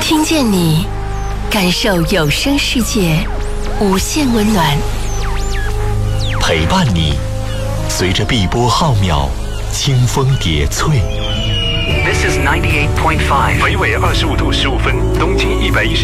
听见你，感受有声世界无限温暖， 陪伴你，随着碧波浩渺，清风叠翠。 This is 98.5， 北纬25度15分，东经110